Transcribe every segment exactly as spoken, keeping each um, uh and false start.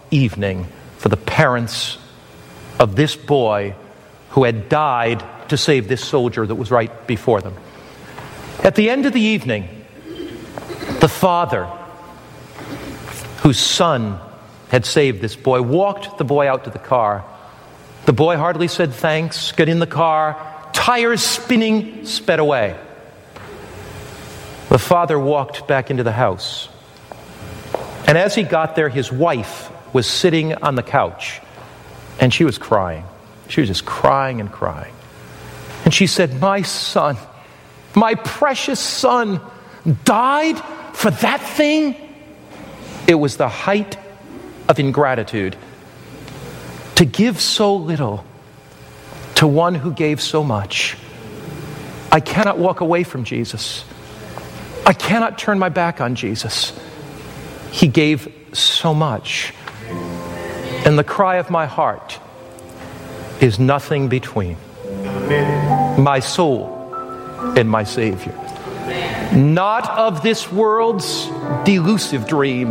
evening for the parents of this boy who had died to save this soldier that was right before them. At the end of the evening, the father, whose son had saved this boy, walked the boy out to the car. The boy hardly said thanks, got in the car, tires spinning, sped away. The father walked back into the house. And as he got there, his wife was sitting on the couch, and she was crying. She was just crying and crying. And she said, "My son, my precious son, died for that thing?" It was the height of ingratitude to give so little to one who gave so much. I cannot walk away from Jesus. I cannot turn my back on Jesus. He gave so much. And the cry of my heart is nothing between my soul and my Savior. Not of this world's delusive dream.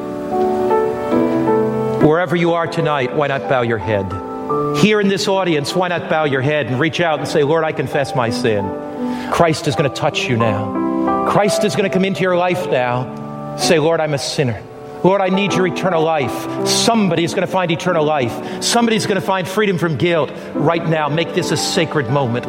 Wherever you are tonight, why not bow your head? Here in this audience, why not bow your head and reach out and say, "Lord, I confess my sin." Christ is going to touch you now. Christ is going to come into your life now. Say, "Lord, I'm a sinner. Lord, I need your eternal life." Somebody is going to find eternal life. Somebody's going to find freedom from guilt. Right now, make this a sacred moment.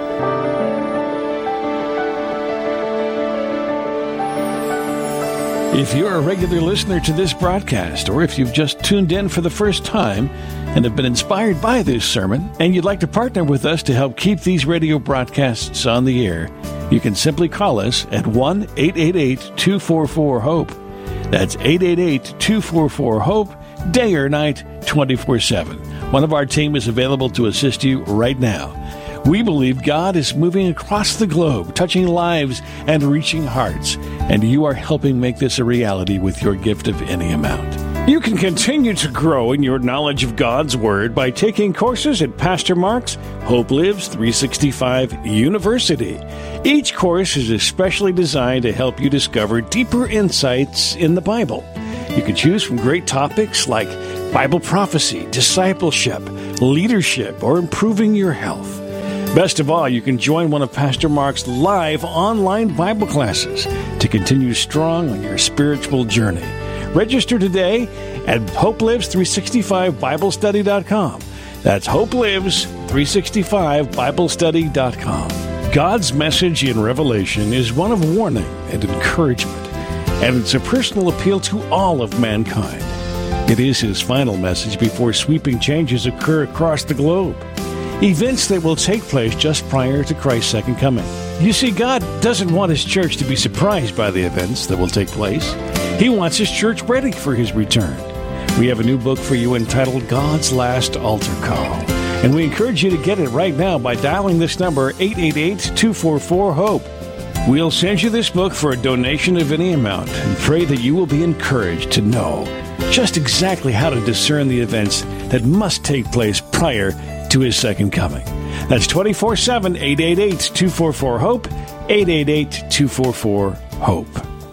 If you're a regular listener to this broadcast, or if you've just tuned in for the first time and have been inspired by this sermon, and you'd like to partner with us to help keep these radio broadcasts on the air, you can simply call us at one eight eight eight, two four four, HOPE. That's eight eight eight, two four four, HOPE, day or night, twenty-four seven. One of our team is available to assist you right now. We believe God is moving across the globe, touching lives and reaching hearts, and you are helping make this a reality with your gift of any amount. You can continue to grow in your knowledge of God's Word by taking courses at Pastor Mark's Hope Lives three sixty-five University. Each course is especially designed to help you discover deeper insights in the Bible. You can choose from great topics like Bible prophecy, discipleship, leadership, or improving your health. Best of all, you can join one of Pastor Mark's live online Bible classes to continue strong on your spiritual journey. Register today at hope lives three sixty-five bible study dot com. That's hope lives three sixty-five bible study dot com. God's message in Revelation is one of warning and encouragement, and it's a personal appeal to all of mankind. It is his final message before sweeping changes occur across the globe. Events that will take place just prior to Christ's second coming. You see, God doesn't want his church to be surprised by the events that will take place. He wants his church ready for his return. We have a new book for you entitled God's Last Altar Call, and we encourage you to get it right now by dialing this number, eight eight eight, two four four, HOPE. We'll send you this book for a donation of any amount and pray that you will be encouraged to know just exactly how to discern the events that must take place prior to his second coming. That's twenty-four seven, eight eight eight, two four four, HOPE, eight eight eight, two four four, HOPE.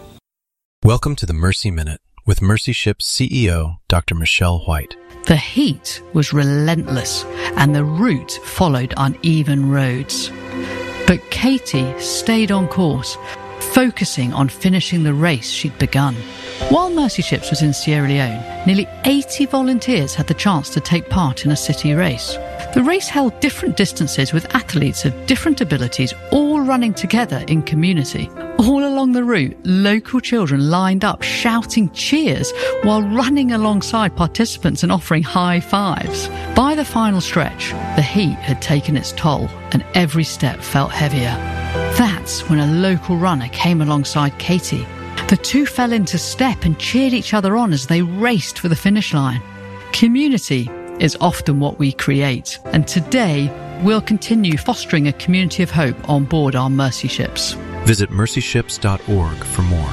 Welcome to the Mercy Minute with Mercy Ship's C E O, Doctor Michelle White. The heat was relentless and the route followed uneven roads. But Katie stayed on course, focusing on finishing the race she'd begun. While Mercy Ships was in Sierra Leone, nearly eighty volunteers had the chance to take part in a city race. The race held different distances with athletes of different abilities all running together in community. All along the route, local children lined up shouting cheers while running alongside participants and offering high fives. By the final stretch, the heat had taken its toll and every step felt heavier. That's when a local runner came alongside Katie. The two fell into step and cheered each other on as they raced for the finish line. Community is often what we create, and today we'll continue fostering a community of hope on board our Mercy Ships. Visit mercy ships dot org for more.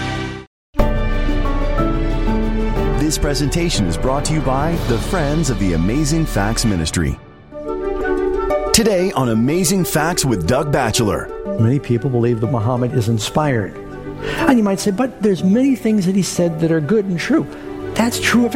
This presentation is brought to you by the Friends of the Amazing Facts Ministry. Today on Amazing Facts with Doug Batchelor. Many people believe that Muhammad is inspired. And you might say, but there's many things that he said that are good and true. That's true of